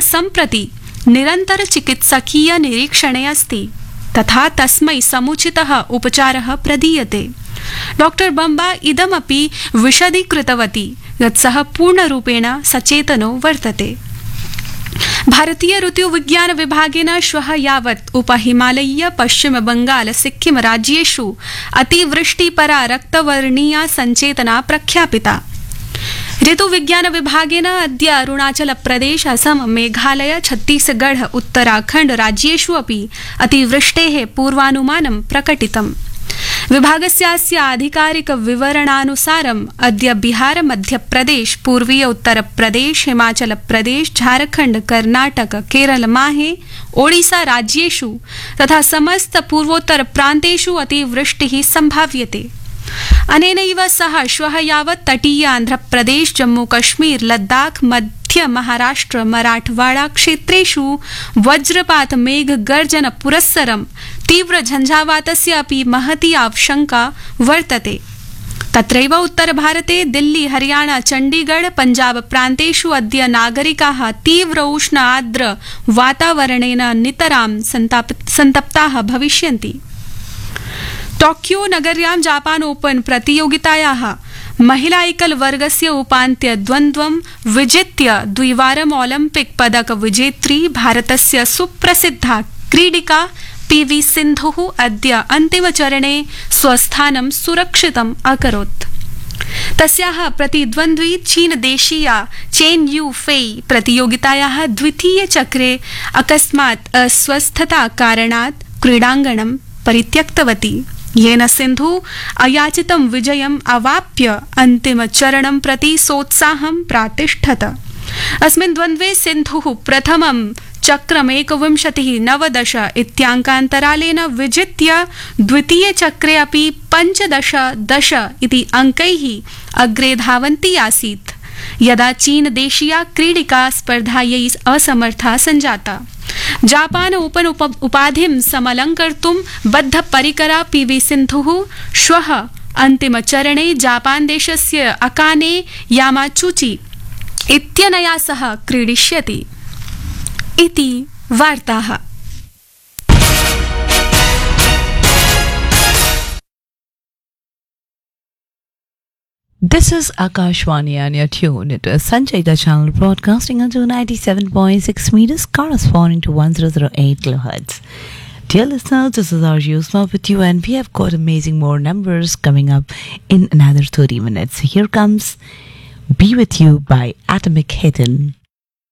सम्प्रति निरन्तरचिकित्सकीय निरीक्षणे अस्ति तथा तस्मै समुचितः उपचारः प्रदीयते। डॉक्टर बम्बा इदमपि विशदीकृतवती यत् सः पूर्णरूपेण सचेतनो वर्तते। भारतीय ऋतुविज्ञान विभागेन श्वः यावत् उपहिमालयीय पश्चिम बंगाल सिक्किम राज्येषु अतिवृष्टिपरा रक्तवर्णीया सञ्चेतना प्रख्यापिता। ऋतुविज्ञान विभागेन अद्य अरुणाचल प्रदेश, असम, मेघालय, छत्तीसगढ़, उत्तराखण्ड राज्येषु अपि अतिवृष्टेः पूर्वानुमानं प्रकटितम्। विभागस्यास्य आधिकारिक विवरणानुसारम् अद्य बिहार, मध्यप्रदेश, पूर्वीय उत्तरप्रदेश, हिमाचल प्रदेश, झारखण्ड, कर्नाटक, केरल, माहे, ओडिशा राज्येषु तथा समस्त पूर्वोत्तर प्रान्तेषु अतिवृष्टिः सम्भाव्यते। अनेनैव सह श्वः यावत् तटीय आन्ध्रप्रदेश, जम्मू कश्मीर, लद्दाख, मध्य महाराष्ट्र, मराठवाड़ा क्षेत्रेषु वज्रपात मेघ गर्जन पुरस्सरं तीव्र झञ्झावातस्य अपि महती आशंका वर्तते। तत्रैव उत्तर भारते दिल्ली, हरियाणा, चण्डीगढ़, पंजाब प्रान्तेषु अद्य नागरिकाः तीव्र उष्ण आर्द्र वातावरणेन नितरां सन्तप्ताः भविष्यन्ति। टोक्यो नगर्यां जापान ओपन प्रतियोगितायाः महिला एकल वर्गस्य उपान्त्य द्वन्द्वं विजित्य द्विवारं ओलम्पिक पदक विजेत्री भारतस्य सुप्रसिद्धा क्रीडिका पीवी सिन्धुः अद्य अन्तिमचरणे स्वस्थानं सुरक्षितम् अकरोत्। तस्याः प्रतिद्वन्द्वी चीनदेशीया चेन यू फेई प्रतियोगितायाः द्वितीये चक्रे अकस्मात् अस्वस्थता कारणात् क्रीडाङ्गणं परित्यक्तवती, येन सिन्धु अयाचितं विजयम् अवाप्य अन्तिमचरणं प्रति सोत्साहं प्रातिष्ठत। अस्मिन् द्वन्द्वे सिन्धुः प्रथमं चक्रम् 21:19 इत्याङ्कान्तरालेन विजित्य द्वितीये चक्रे अपि 15:10 इति अङ्कैः अग्रे धावन्ती आसीत्, यदा चीनदेशीया क्रीडिका स्पर्धायै असमर्था सञ्जाता। जापान ओपन उपाधिं समलङ्कर्तुं बद्धपरिकरा पीवी सिन्धुः श्वः अन्तिमचरणे जापान देशस्य अकाने यामाचूची इत्यनया सह क्रीडिष्यति इति वार्ताः। This is Akashwani and you're tuned into Sanchayita channel broadcasting unto 97.6 meters corresponding to 1008 kilohertz. Dear listeners, this is our Yusma with you and we have got amazing more numbers coming up in another 30 minutes. Here comes Be With You by Atomic Hidden.